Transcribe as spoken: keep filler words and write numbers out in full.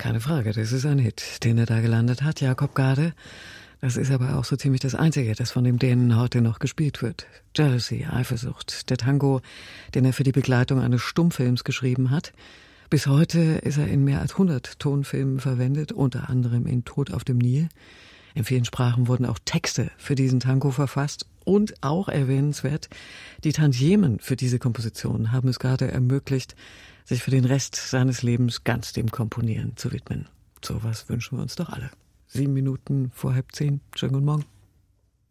keine Frage, das ist ein Hit, den er da gelandet hat, Jakob Gade. Das ist aber auch so ziemlich das Einzige, das von dem Dänen heute noch gespielt wird. Jealousy, Eifersucht, der Tango, den er für die Begleitung eines Stummfilms geschrieben hat. Bis heute ist er in mehr als hundert Tonfilmen verwendet, unter anderem in Tod auf dem Nil. In vielen Sprachen wurden auch Texte für diesen Tango verfasst. Und auch erwähnenswert, die Tantiemen für diese Komposition haben es Gade ermöglicht, sich für den Rest seines Lebens ganz dem Komponieren zu widmen. So was wünschen wir uns doch alle. Sieben Minuten vor halb zehn. Schönen guten Morgen.